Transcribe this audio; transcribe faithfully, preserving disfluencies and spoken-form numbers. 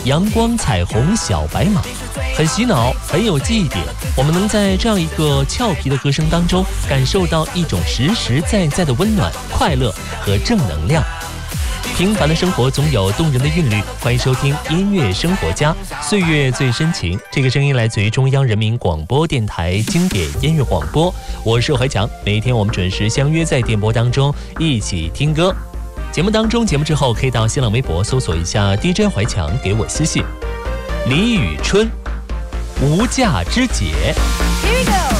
阳光彩虹小白马，很洗脑，很有记忆点。我们能在这样一个俏皮的歌声当中，感受到一种实实在在的温暖、快乐和正能量。平凡的生活总有动人的韵律，欢迎收听音乐生活家，岁月最深情。这个声音来自于中央人民广播电台经典音乐广播，我是怀强。每一天我们准时相约在电波当中一起听歌。节目当中，节目之后可以到新浪微博搜索一下 D J 怀强，给我私信。李宇春，无价之姐。